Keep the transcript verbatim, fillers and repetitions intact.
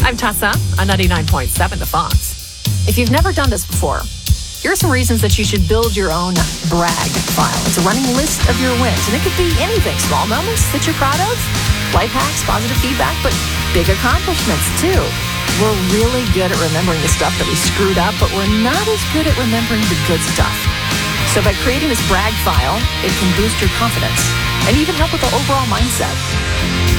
I'm Tessa on ninety-nine point seven The Fox. If you've never done this before, here are some reasons that you should build your own brag file. It's a running list of your wins, and it could be anything. Small moments that you're proud of, life hacks, positive feedback, but big accomplishments too. We're really good at remembering the stuff that we screwed up, but we're not as good at remembering the good stuff. So by creating this brag file, it can boost your confidence and even help with the overall mindset.